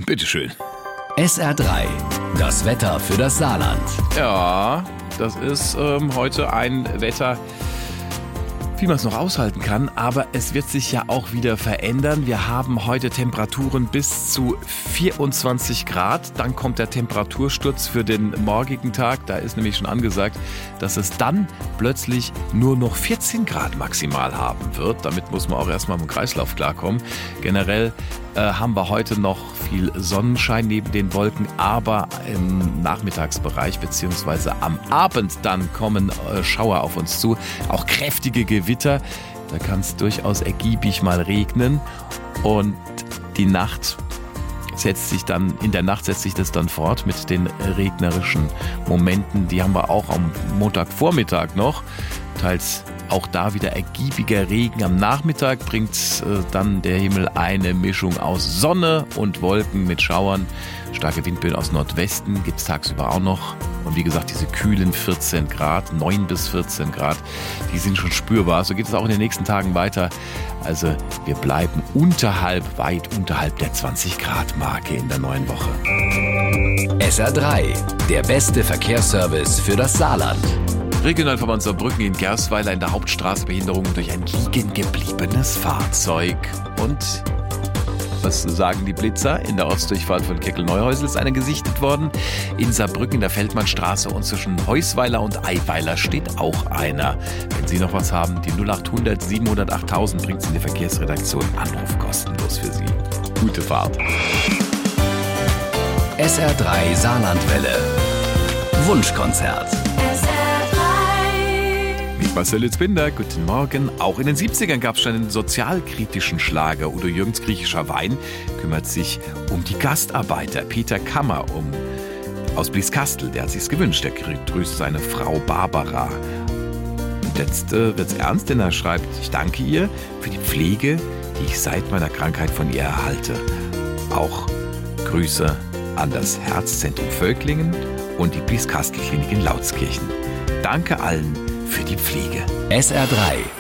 Bitteschön. SR3, das Wetter für das Saarland. Ja, das ist heute ein Wetter, wie man es noch aushalten kann, aber es wird sich ja auch wieder verändern. Wir haben heute Temperaturen bis zu 24 Grad. Dann kommt der Temperatursturz für den morgigen Tag. Da ist nämlich schon angesagt, dass es dann plötzlich nur noch 14 Grad maximal haben wird. Damit muss man auch erstmal im Kreislauf klarkommen. Generell haben wir heute noch viel Sonnenschein neben den Wolken, aber im Nachmittagsbereich bzw. am Abend dann kommen Schauer auf uns zu. Auch kräftige Gewitter. Da kann es durchaus ergiebig mal regnen. Und in der Nacht setzt sich das dann fort mit den regnerischen Momenten. Die haben wir auch am Montagvormittag noch. Teils auch da wieder ergiebiger Regen. Am Nachmittag bringt dann der Himmel eine Mischung aus Sonne und Wolken mit Schauern. Starke Windböen aus Nordwesten gibt es tagsüber auch noch. Und wie gesagt, diese kühlen 14 Grad, 9 bis 14 Grad, die sind schon spürbar. So geht es auch in den nächsten Tagen weiter. Also wir bleiben weit unterhalb der 20 Grad Marke in der neuen Woche. SR3, der beste Verkehrsservice für das Saarland. Regionalverband Saarbrücken in Gersweiler in der Hauptstraße Behinderungen durch ein liegen gebliebenes Fahrzeug. Und was sagen die Blitzer? In der Ostdurchfahrt von Keckel-Neuhäusl ist einer gesichtet worden. In Saarbrücken in der Feldmannstraße und zwischen Heusweiler und Eiweiler steht auch einer. Wenn Sie noch was haben, die 0800 700 8000 bringt Sie in die Verkehrsredaktion. Anruf kostenlos für Sie. Gute Fahrt. SR3 Saarlandwelle. Wunschkonzert. Marcel Litzbinder, guten Morgen. Auch in den 70ern gab es schon einen sozialkritischen Schlager. Udo Jürgens griechischer Wein kümmert sich um die Gastarbeiter. Peter Kammer aus Blieskastel, der hat sich's gewünscht. Der grüßt seine Frau Barbara. Und jetzt wird's ernst, denn er schreibt: Ich danke ihr für die Pflege, die ich seit meiner Krankheit von ihr erhalte. Auch Grüße an das Herzzentrum Völklingen und die Blieskastel-Klinik in Lautskirchen. Danke allen für die Pflege. SR3